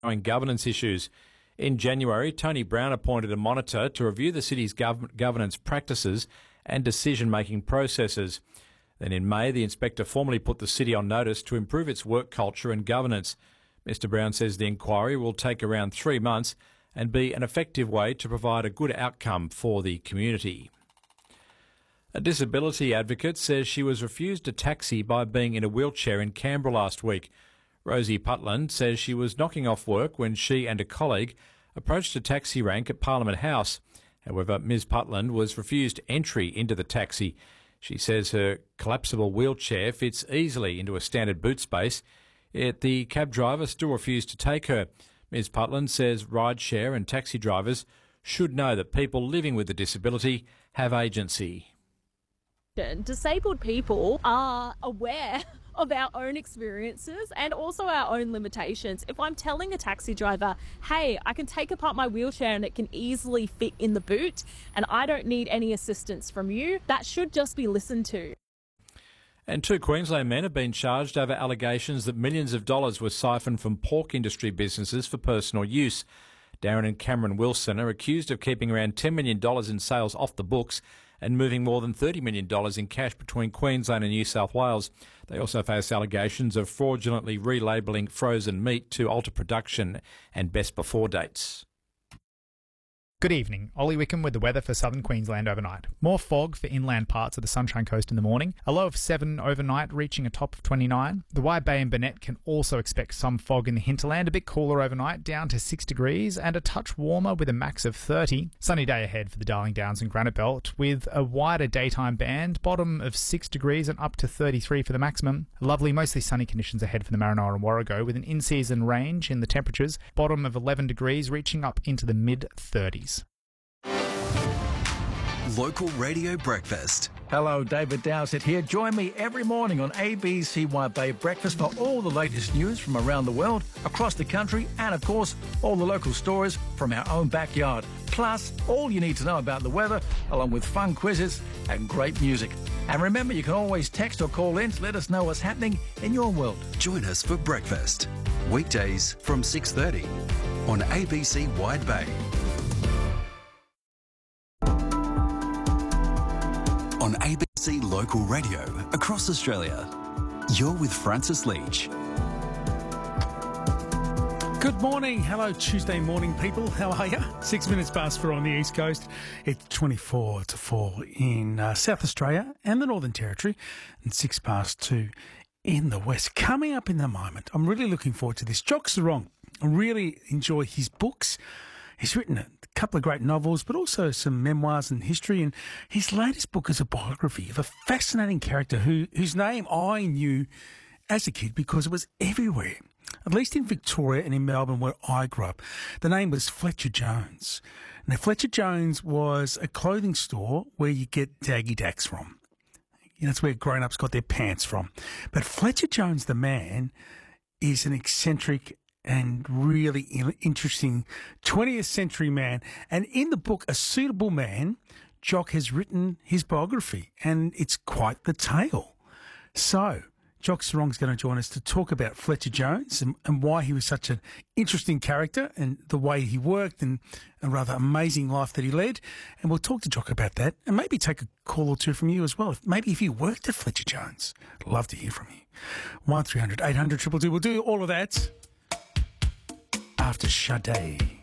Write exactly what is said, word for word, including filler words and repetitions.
governance issues. In January, Tony Brown appointed a monitor to review the city's gov- governance practices and decision-making processes. Then in May, the inspector formally put the city on notice to improve its work culture and governance. Mister Brown says the inquiry will take around three months and be an effective way to provide a good outcome for the community. A disability advocate says she was refused a taxi by being in a wheelchair in Canberra last week. Rosie Putland says she was knocking off work when she and a colleague approached a taxi rank at Parliament House. However, Miz Putland was refused entry into the taxi. She says her collapsible wheelchair fits easily into a standard boot space, yet the cab driver still refused to take her. Miz Putland says rideshare and taxi drivers should know that people living with a disability have agency. Disabled people are aware of our own experiences and also our own limitations. If I'm telling a taxi driver, hey, I can take apart my wheelchair and it can easily fit in the boot and I don't need any assistance from you, that should just be listened to. And two Queensland men have been charged over allegations that millions of dollars were siphoned from pork industry businesses for personal use. Darren and Cameron Wilson are accused of keeping around ten million dollars in sales off the books and moving more than thirty million dollars in cash between Queensland and New South Wales. They also face allegations of fraudulently relabelling frozen meat to alter production and best before dates. Good evening. Ollie Wickham with the weather for southern Queensland overnight. More fog for inland parts of the Sunshine Coast in the morning. A low of seven overnight, reaching a top of twenty-nine. The Wide Bay and Burnett can also expect some fog in the hinterland. A bit cooler overnight, down to six degrees, and a touch warmer with a max of thirty. Sunny day ahead for the Darling Downs and Granite Belt, with a wider daytime band. Bottom of six degrees and up to thirty-three for the maximum. Lovely, mostly sunny conditions ahead for the Maranoa and Warrego, with an in-season range in the temperatures. Bottom of eleven degrees, reaching up into the mid-thirties. Local Radio Breakfast. Hello, David Dowsett here. Join me every morning on A B C Wide Bay Breakfast for all the latest news from around the world, across the country, and of course, all the local stories from our own backyard. Plus, all you need to know about the weather, along with fun quizzes and great music. And remember, you can always text or call in to let us know what's happening in your world. Join us for breakfast. Weekdays from six thirty on A B C Wide Bay. On A B C Local Radio across Australia. You're with Francis Leach. Good morning. Hello, Tuesday morning, people. How are you? Six minutes past four on the East Coast. It's twenty-four to four in uh, South Australia and the Northern Territory, and six past two in the West. Coming up in the moment, I'm really looking forward to this. Jock Serong. I really enjoy his books. He's written a couple of great novels, but also some memoirs and history. And his latest book is a biography of a fascinating character who whose name I knew as a kid because it was everywhere, at least in Victoria and in Melbourne where I grew up. The name was Fletcher Jones. Now, Fletcher Jones was a clothing store where you get daggy dacks from. You know, that's where grown-ups got their pants from. But Fletcher Jones, the man, is an eccentric and really interesting twentieth century man. And in the book, A Suitable Man, Jock has written his biography, and it's quite the tale. So, Jock Serong's going to join us to talk about Fletcher Jones and, and why he was such an interesting character and the way he worked and a rather amazing life that he led. And we'll talk to Jock about that and maybe take a call or two from you as well. Maybe if you worked at Fletcher Jones, I'd love to hear from you. one three hundred eight hundred two two two. We'll do all of that after Sade.